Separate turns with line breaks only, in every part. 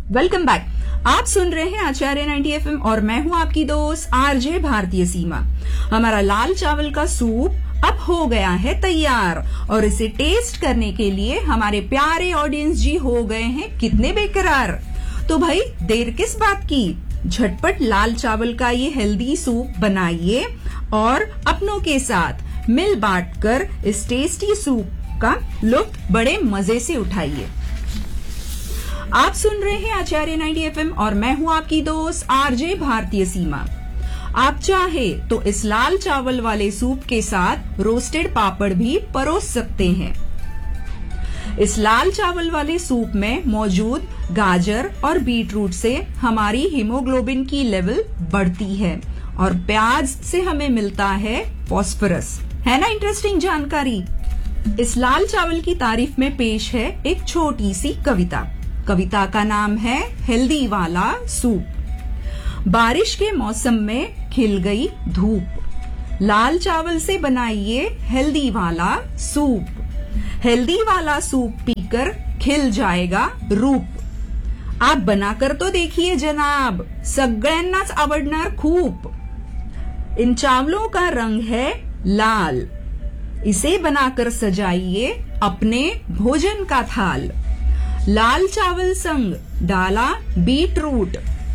Welcome back. आप सुन रहे हैं आचार्य 90 FM और मैं हूं आपकी दोस्त आरजे भारतीय सीमा। हमारा लाल चावल का सूप अब हो गया है तैयार और इसे टेस्ट करने के लिए हमारे प्यारे ऑडियंस जी हो गए हैं कितने बेकरार। तो भाई देर किस बात की, झटपट लाल चावल का ये हेल्दी सूप बनाइए और अपनों के साथ मिल बांट कर इस टेस्टी सूप का लुत्फ बड़े मजे से उठाइए। आप सुन रहे हैं आचार्य 90 FM और मैं हूं आपकी दोस्त आरजे भारतीय सीमा। आप चाहे तो इस लाल चावल वाले सूप के साथ रोस्टेड पापड़ भी परोस सकते हैं। इस लाल चावल वाले सूप में मौजूद गाजर और बीटरूट से हमारी हीमोग्लोबिन की लेवल बढ़ती है और प्याज से हमें मिलता है फास्फोरस। है ना इंटरेस्टिंग जानकारी। इस लाल चावल की तारीफ में पेश है एक छोटी सी कविता। कविता का नाम है हेल्दी वाला सूप। बारिश के मौसम में खिल गई धूप, लाल चावल से बनाइए हेल्दी वाला सूप। हेल्दी वाला सूप पीकर खिल जाएगा रूप। आप बनाकर तो देखिए जनाब, सगळ्यांनाच आवडणार खूप। इन चावलों का रंग है लाल, इसे बनाकर सजाइए अपने भोजन का थाल। लाल चावल संग डाला बीटरूट,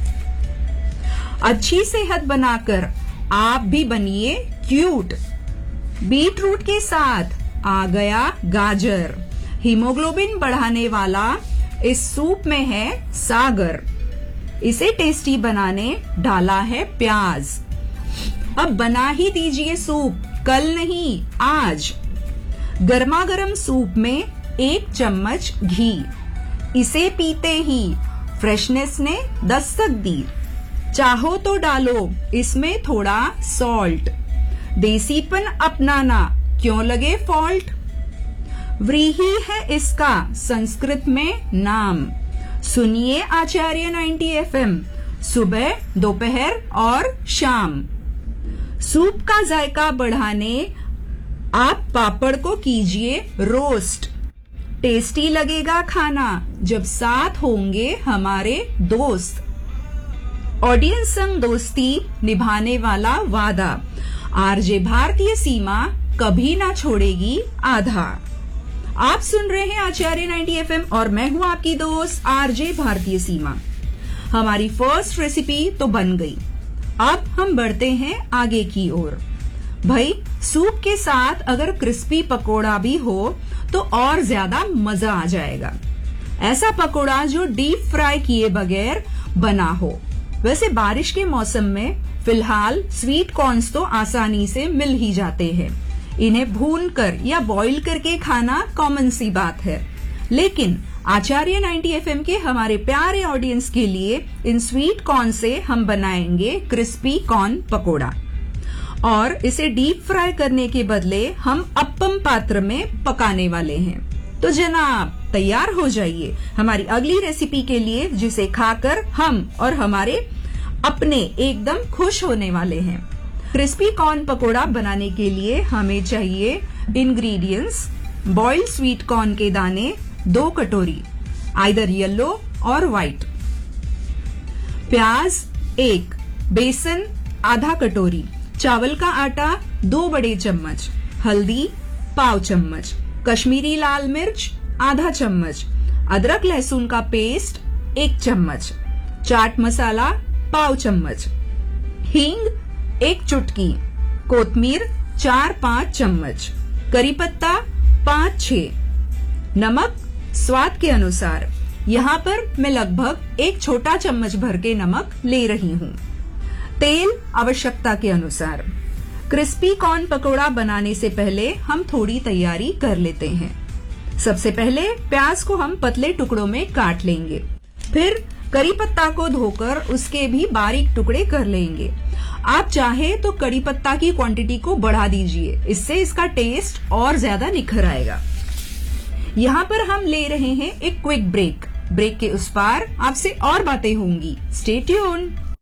अच्छी सेहत बनाकर आप भी बनिए क्यूट। बीटरूट के साथ आ गया गाजर, हीमोग्लोबिन बढ़ाने वाला इस सूप में है सागर। इसे टेस्टी बनाने डाला है प्याज। अब बना ही दीजिए सूप, कल नहीं आज। गर्मा गर्म सूप में 1 चम्मच घी, इसे पीते ही फ्रेशनेस ने दस्तक दी। चाहो तो डालो इसमें थोड़ा सॉल्ट, देसीपन अपनाना क्यों लगे फॉल्ट। व्रीही है इसका संस्कृत में नाम, सुनिए आचार्य 90 FM सुबह दोपहर और शाम। सूप का जायका बढ़ाने आप पापड़ को कीजिए रोस्ट। टेस्टी लगेगा खाना जब साथ होंगे हमारे दोस्त। ऑडियंस संग दोस्ती निभाने वाला वादा, आरजे भारतीय सीमा कभी ना छोड़ेगी आधा। आप सुन रहे हैं आचार्य 90 FM और मैं हूं आपकी दोस्त आरजे भारतीय सीमा। हमारी फर्स्ट रेसिपी तो बन गई, अब हम बढ़ते हैं आगे की ओर। भाई सूप के साथ अगर क्रिस्पी पकोड़ा भी हो तो और ज्यादा मजा आ जाएगा। ऐसा पकोड़ा जो डीप फ्राई किए बगैर बना हो। वैसे बारिश के मौसम में फिलहाल स्वीट कॉर्न्स तो आसानी से मिल ही जाते हैं। इन्हें भून कर या बॉईल करके खाना कॉमन सी बात है, लेकिन आचार्य 90 FM के हमारे प्यारे ऑडियंस के लिए इन स्वीट कॉर्न से हम बनाएंगे क्रिस्पी कॉर्न पकोड़ा और इसे डीप फ्राई करने के बदले हम अप्पम पात्र में पकाने वाले हैं। तो जनाब तैयार हो जाइए हमारी अगली रेसिपी के लिए, जिसे खाकर हम और हमारे अपने एकदम खुश होने वाले हैं। क्रिस्पी कॉर्न पकोड़ा बनाने के लिए हमें चाहिए इंग्रेडिएंट्स: बॉइल्ड स्वीट कॉर्न के दाने 2 कटोरी, आइदर येलो और व्हाइट। प्याज 1, बेसन आधा कटोरी, चावल का आटा 2 बड़े चम्मच, हल्दी पाव चम्मच, कश्मीरी लाल मिर्च आधा चम्मच, अदरक लहसुन का पेस्ट 1 चम्मच, चाट मसाला पाव चम्मच, हींग 1 चुटकी, कोतमीर 4-5 चम्मच, करी पत्ता 5-6, नमक स्वाद के अनुसार। यहाँ पर मैं लगभग 1 छोटा चम्मच भर के नमक ले रही हूँ। तेल आवश्यकता के अनुसार। क्रिस्पी कॉर्न पकोड़ा बनाने से पहले हम थोड़ी तैयारी कर लेते हैं। सबसे पहले प्याज को हम पतले टुकड़ों में काट लेंगे, फिर करी पत्ता को धोकर उसके भी बारीक टुकड़े कर लेंगे। आप चाहे तो करी पत्ता की क्वांटिटी को बढ़ा दीजिए, इससे इसका टेस्ट और ज्यादा निखर आएगा। यहाँ पर हम ले रहे हैं एक क्विक ब्रेक। ब्रेक के उस पार आपसे और बातें होंगी। Stay tuned.